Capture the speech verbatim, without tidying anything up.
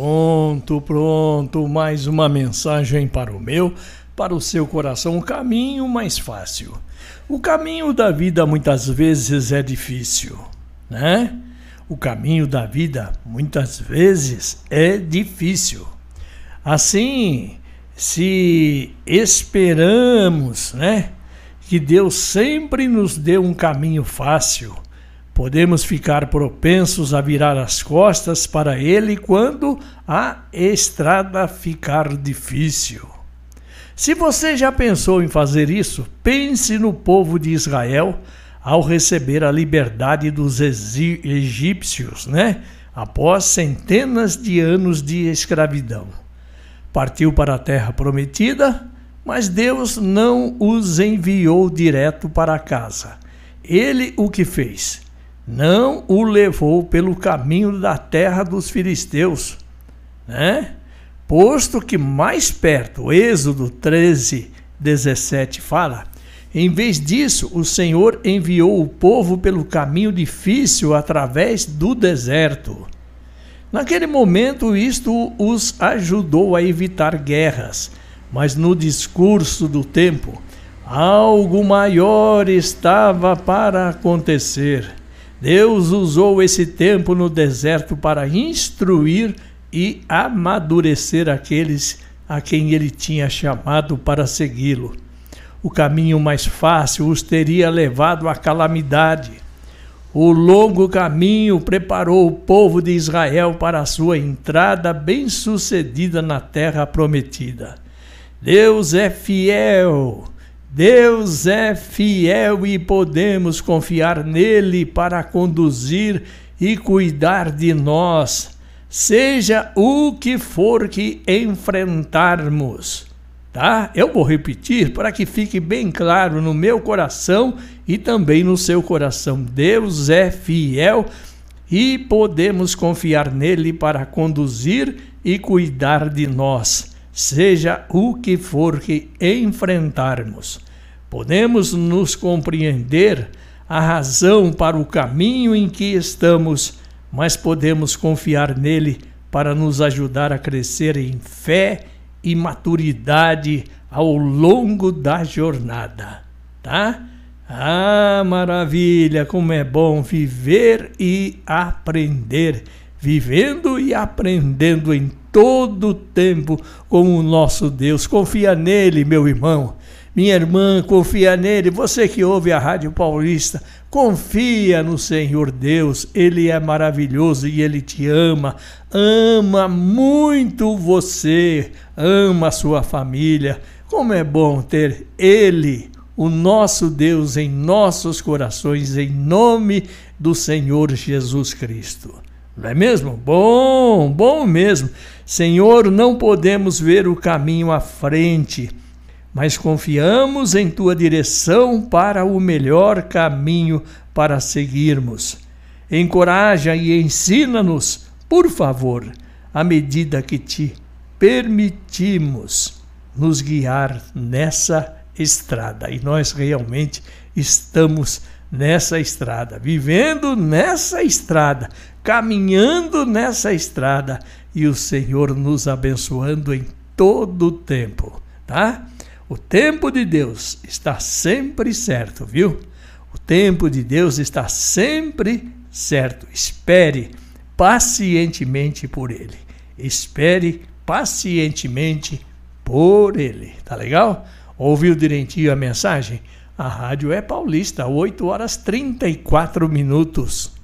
Pronto, pronto, mais uma mensagem para o meu, para o seu coração, um caminho mais fácil. O caminho da vida muitas vezes é difícil, né? O caminho da vida muitas vezes é difícil. Assim, se esperamos, né, que Deus sempre nos dê um caminho fácil, podemos ficar propensos a virar as costas para Ele quando a estrada ficar difícil. Se você já pensou em fazer isso, pense no povo de Israel ao receber a liberdade dos egípcios, né? Após centenas de anos de escravidão. Partiu para a terra prometida, mas Deus não os enviou direto para casa. Ele o que fez? Não o levou pelo caminho da terra dos filisteus, né? Posto que mais perto, Êxodo treze, dezessete fala, em vez disso, o Senhor enviou o povo pelo caminho difícil através do deserto. Naquele momento, isto os ajudou a evitar guerras, mas no discurso do tempo, algo maior estava para acontecer. Deus usou esse tempo no deserto para instruir e amadurecer aqueles a quem ele tinha chamado para segui-lo. O caminho mais fácil os teria levado à calamidade. O longo caminho preparou o povo de Israel para a sua entrada bem-sucedida na terra prometida. Deus é fiel. Deus é fiel e podemos confiar nele para conduzir e cuidar de nós, seja o que for que enfrentarmos, tá? Eu vou repetir para que fique bem claro no meu coração e também no seu coração. Deus é fiel e podemos confiar nele para conduzir e cuidar de nós, seja o que for que enfrentarmos. Podemos nos compreender a razão para o caminho em que estamos, mas podemos confiar nele para nos ajudar a crescer em fé e maturidade ao longo da jornada, tá? Ah, maravilha, como é bom viver e aprender, vivendo e aprendendo em todo o tempo com o nosso Deus. Confia nele, meu irmão, minha irmã, confia nele. Você que ouve a Rádio Paulista, confia no Senhor Deus. Ele é maravilhoso e Ele te ama, ama muito você, ama a sua família. Como é bom ter Ele, o nosso Deus, em nossos corações, em nome do Senhor Jesus Cristo. Não é mesmo? Bom, bom mesmo. Senhor, não podemos ver o caminho à frente, mas confiamos em Tua direção para o melhor caminho para seguirmos. Encoraja e ensina-nos, por favor, à medida que Te permitimos nos guiar nessa estrada. E nós realmente estamos nessa estrada, vivendo nessa estrada, caminhando nessa estrada e o Senhor nos abençoando em todo o tempo, tá? O tempo de Deus está sempre certo, viu? O tempo de Deus está sempre certo. Espere pacientemente por Ele. Espere pacientemente por Ele. Tá legal? Ouviu direitinho a mensagem? A rádio é Paulista, oito horas e trinta e quatro minutos.